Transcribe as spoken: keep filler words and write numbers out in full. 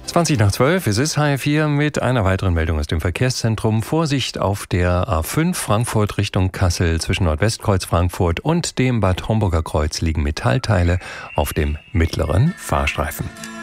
zwanzig nach zwölf, es ist H F vier mit einer weiteren Meldung aus dem Verkehrszentrum. Vorsicht auf der A fünf Frankfurt Richtung Kassel zwischen Nordwestkreuz Frankfurt und dem Bad Homburger Kreuz liegen Metallteile auf dem mittleren Fahrstreifen.